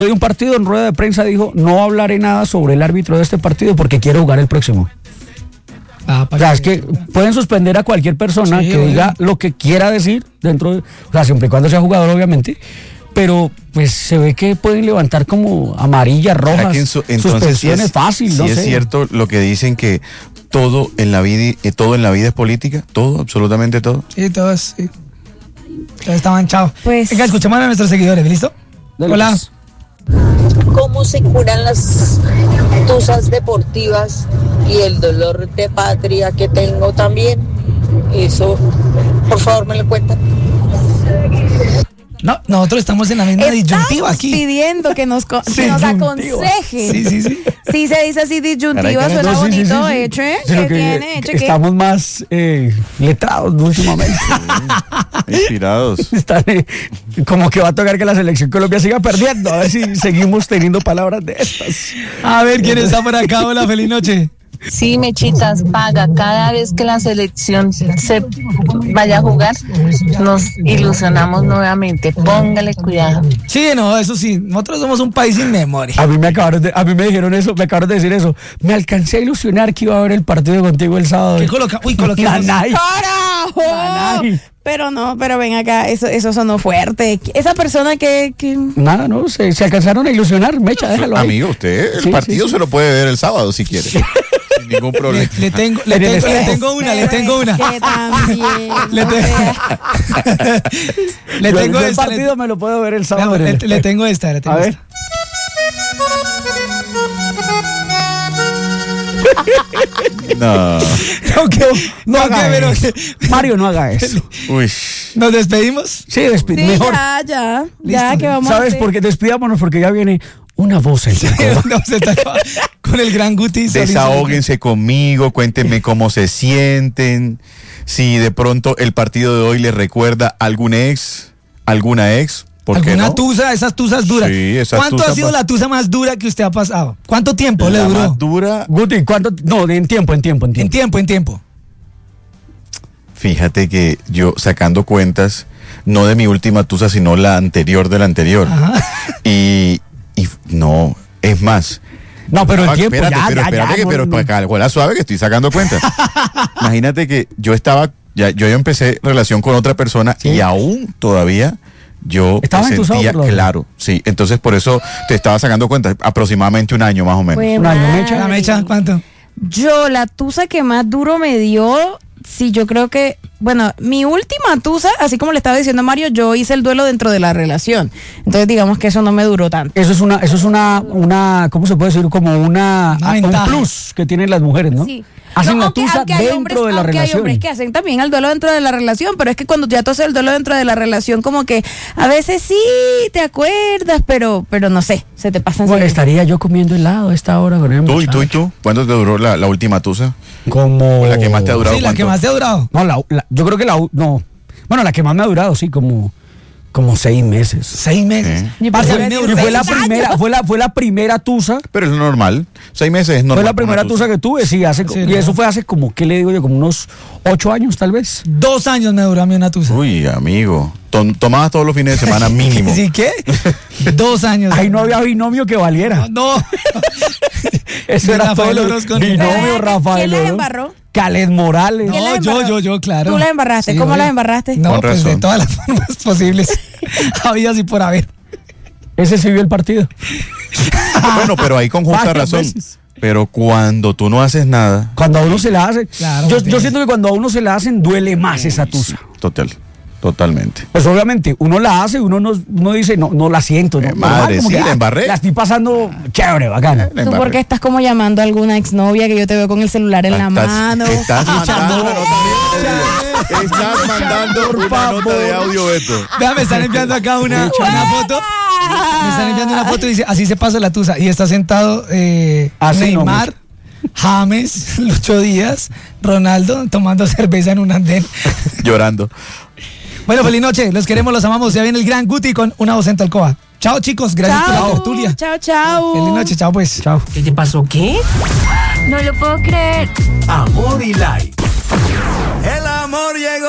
de un partido en rueda de prensa dijo, no hablaré nada sobre el árbitro de este partido porque quiero jugar el próximo. O sea, es que pueden suspender a cualquier persona que diga lo que quiera decir dentro de, o sea, siempre y cuando sea jugador, obviamente, pero pues se ve que pueden levantar como amarillas, rojas, suspensiones fácil, no sé. Es cierto lo que dicen, que todo en la vida es política, todo, absolutamente todo. Sí, todo es, sí. Todo está manchado. Pues, venga, escuchemos a nuestros seguidores, ¿listo? Dale, Hola. pues. ¿Cómo se curan las tusas deportivas y el dolor de patria que tengo también? Eso, por favor, me lo cuentan. No, nosotros estamos en la misma disyuntiva aquí. pidiendo que nos aconsejen. Sí. Sí, se dice así disyuntiva, Caray, suena no, sí, bonito, sí. hecho, ¿eh? Sino ¿Qué que tiene? Hecho, estamos más letrados últimamente. Inspirados. Están, como que va a tocar que la selección Colombia siga perdiendo, a ver si seguimos teniendo palabras de estas. A ver, ¿quién está por acá? Hola, feliz noche. Sí, Mechitas, paga. Cada vez que la selección se vaya a jugar, nos ilusionamos nuevamente. Póngale cuidado. Sí, no, eso sí, nosotros somos un país sin memoria. A mí me dijeron eso, me acabaron de decir eso. Me alcancé a ilusionar que iba a ver el partido contigo el sábado. ¿Qué coloca? Uy, coloquemos. Nanay. ¡Carajo! Nanay. Pero ven acá, eso sonó fuerte. Esa persona que... Nada, no, se alcanzaron a ilusionar, Mecha, déjalo ahí. Amigo, usted el Sí, partido sí. se lo puede ver el sábado si quiere. Sin ningún problema. Le tengo una. Que también, Le no te- sea. Le tengo el esta. partido me lo puedo ver el sábado. Le tengo esta. A ver. No. No, haga pero eso. Mario, no haga eso. Uy. ¿nos despedimos? Sí, Sí, mejor. ya, Listo. que vamos a ¿Sabes hacer? por qué? Despidámonos porque ya viene una voz en la cola. No, se está con el gran Guti. Desahóguense conmigo, cuéntenme cómo se sienten. Si de pronto el partido de hoy les recuerda a alguna ex, ¿por qué ¿Alguna no? tusa? Esas tusas duras. Sí, esas ¿Cuánto tusas ha sido la tusa más dura que usted ha pasado? ¿Cuánto tiempo le La duró? más dura. Guti, ¿cuánto? No, en tiempo. En tiempo. Fíjate que yo, sacando cuentas, no de mi última tusa, sino la anterior de la anterior. Ajá. Y no, es más. No, pero el Ah, tiempo, espérate, ya, pero ya, espérate, ya, que, no, pero no. para acá, huela suave que estoy sacando cuentas. Imagínate que yo empecé relación con otra persona y aún todavía yo ¿Estaba me entusado sentía por lo claro, sí, entonces por eso te estaba sacando cuentas, aproximadamente un año más o menos. Fue Un año, madre. Mecha. ¿La Mecha cuánto? Yo, la tusa que más duro me dio, sí, yo creo que, bueno, mi última tusa, así como le estaba diciendo a Mario, yo hice el duelo dentro de la relación. Entonces, digamos que eso no me duró tanto. Eso es una, ¿cómo se puede decir? Como un ventaja. plus que tienen las mujeres, ¿no? Sí. Hacen No, la aunque- tusa aunque hay dentro hombres- de la aunque relación. hay hombres que hacen también el duelo dentro de la relación, pero es que cuando ya tú haces el duelo dentro de la relación, como que a veces sí te acuerdas, pero no sé, se te pasan. Bueno, estaría yo comiendo helado a esta hora con el ¿Tú y muchacho. tú? ¿Cuánto te duró la última tusa? Como... ¿O la que más te ha durado? Sí, la que cuánto? más te ha durado. No, yo creo que no. Bueno, la que más me ha durado, sí, como 6 meses. 6 meses. Yo Parce, pensaba a mí me que Y duró fue la 6 primera, años. fue la primera tusa. Pero es lo normal. 6 meses es normal. Fue la primera tusa que tuve, sí, y eso fue hace como, ¿qué le digo yo? Como unos 8 años, tal vez. 2 años me duró a mí una tusa. Uy, amigo. Tomabas todos los fines de semana mínimo. ¿Sí qué? 2 años. Ahí no había binomio que valiera. No. Eso De era Rafael todo. Orozco. Binomio Rafael ¿Quién las Orozco. embarró? Calet Morales. ¿Quién las No, embarró? yo, claro. ¿Tú las embarraste? Sí, ¿Cómo obvio. las embarraste? No, Con pues de razón. todas las formas posibles. Había así por haber. Ese sí vio el partido. Bueno, pero ahí con justa Varias razón. veces. Pero cuando tú no haces nada, Cuando a uno se la hace. Claro, yo Martínez. siento que cuando a uno se la hacen, duele más esa tusa. totalmente. Pues obviamente, uno la hace, uno dice, no la siento. No, Madre, normal, como sí, que, la embarré. La estoy pasando chévere, bacana. La ¿Tú por embarré. qué estás como llamando a alguna exnovia que yo te veo con el celular en la mano? Estás mandando una nota de- estás mandando una favor. nota de audio, Beto. Vea, me están enviando acá una foto. Me están enviando una foto y dice, así se pasa la tusa. Y está sentado Así Neymar, James, Lucho Díaz, Ronaldo tomando cerveza en un andén. Llorando. Bueno, feliz noche. Los queremos, los amamos. Ya viene el gran Guti con una voz en Talcoa. Chao, chicos. Gracias por la tertulia. Chao. Feliz noche. Chao, pues. Chao. ¿Qué te pasó? ¿Qué? No lo puedo creer. Amor y Light. El amor llegó.